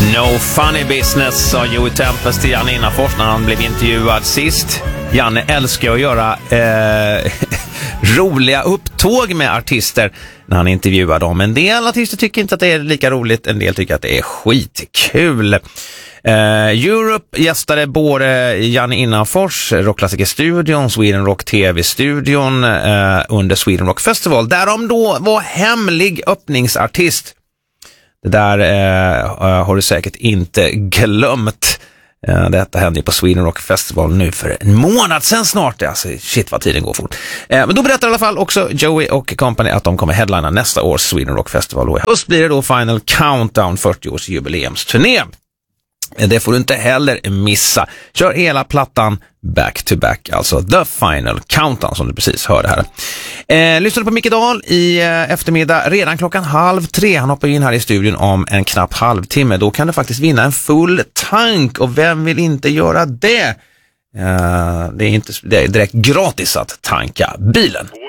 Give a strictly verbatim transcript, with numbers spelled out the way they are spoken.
No funny business, sa Joey Tempest till Janne Innafors när han blev intervjuad sist. Janne älskar att göra eh, roliga upptåg med artister när han intervjuar dem. En del artister tycker inte att det är lika roligt, en del tycker att det är skitkul. Eh, Europe gästade både Janne Innafors, Rockklassikerstudion, Sweden Rock T V-studion eh, under Sweden Rock Festival, där de då var hemlig öppningsartist. Det där eh, har du säkert inte glömt. Eh, detta hände ju på Sweden Rock Festival nu för en månad sedan snart. Alltså, shit vad tiden går fort. Eh, men då berättar i alla fall också Joey och Company att de kommer headlina nästa års Sweden Rock Festival. Och i höst blir det då Final Countdown, fyrtio års jubileumsturné. Det får du inte heller missa. Kör hela plattan back to back, alltså The Final Countdown som du precis hörde här. Eh, lyssnade på Micke Dahl i eh, eftermiddag redan klockan halv tre. Han hoppar in här i studion om en knapp halvtimme. Då kan du faktiskt vinna en full tank, och vem vill inte göra det? Eh, det är inte det är direkt gratis att tanka bilen.